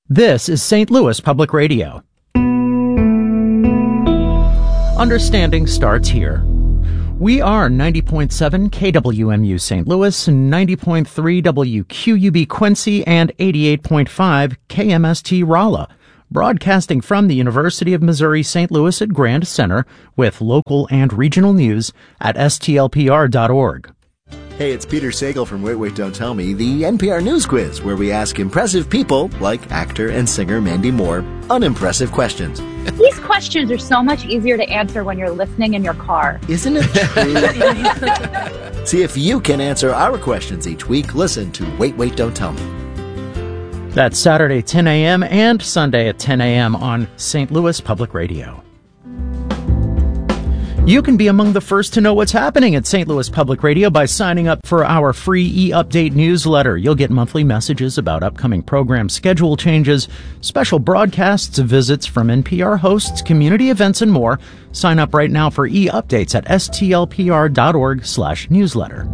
This is St. Louis Public Radio. Understanding starts here. We are 90.7 KWMU St. Louis, 90.3 WQUB Quincy, and 88.5 KMST Rolla, broadcasting from the University of Missouri St. Louis at Grand Center with local and regional news at stlpr.org. Hey, it's Peter Sagal from Wait, Don't Tell Me, the NPR News Quiz, where we ask impressive people, like actor and singer Mandy Moore, unimpressive questions. These questions are so much easier to answer when you're listening in your car. Isn't it true? See if you can answer our questions each week. Listen to Wait, Don't Tell Me. That's Saturday 10 a.m. and Sunday at 10 a.m. on St. Louis Public Radio. You can be among the first to know what's happening at St. Louis Public Radio by signing up for our free e-update newsletter. You'll get monthly messages about upcoming program schedule changes, special broadcasts, visits from NPR hosts, community events, and more. Sign up right now for e-updates at stlpr.org/newsletter.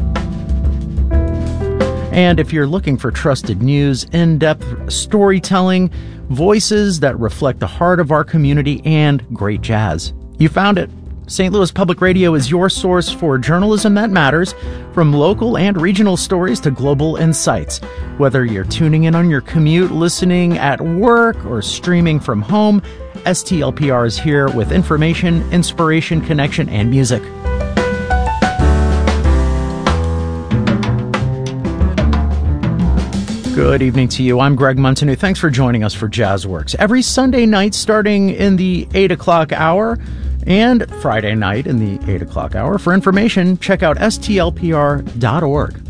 And if you're looking for trusted news, in-depth storytelling, voices that reflect the heart of our community, and great jazz, you found it. St. Louis Public Radio is your source for journalism that matters, from local and regional stories to global insights. Whether you're tuning in on your commute, listening at work, or streaming from home, STLPR is here with information, inspiration, connection, and music. Good evening to you. I'm Greg Montanu. Thanks for joining us for JazzWorks. Every Sunday night starting in the 8 o'clock hour, and Friday night in the 8 o'clock hour. For information, check out stlpr.org.